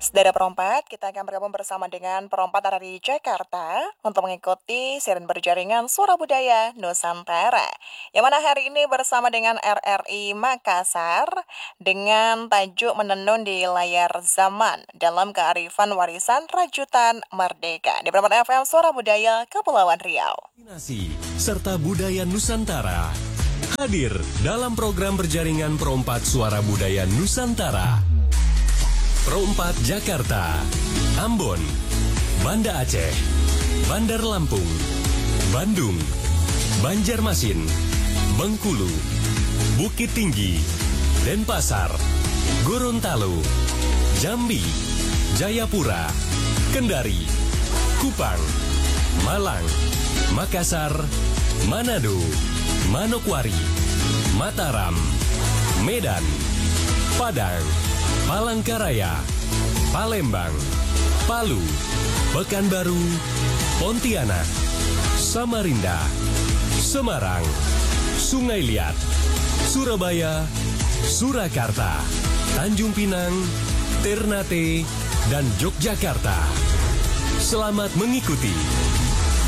Dari perempat, kita akan bergabung bersama dengan perempat dari Jakarta untuk mengikuti siaran berjaringan Suara Budaya Nusantara. Yang mana hari ini bersama dengan RRI Makassar dengan tajuk menenun di layar zaman dalam kearifan warisan rajutan merdeka. Di perempat FM Suara Budaya Kepulauan Riau. Serta budaya Nusantara hadir dalam program berjaringan Perompat Suara Budaya Nusantara. Perompat Jakarta, Ambon, Banda Aceh, Bandar Lampung, Bandung, Banjarmasin, Bengkulu, Bukit Tinggi, Denpasar, Gorontalo, Jambi, Jayapura, Kendari, Kupang, Malang, Makassar, Manado, Manokwari, Mataram, Medan, Padang, Palangkaraya, Palembang, Palu, Pekanbaru, Pontianak, Samarinda, Semarang, Sungai Liat, Surabaya, Surakarta, Tanjung Pinang, Ternate, dan Yogyakarta. Selamat mengikuti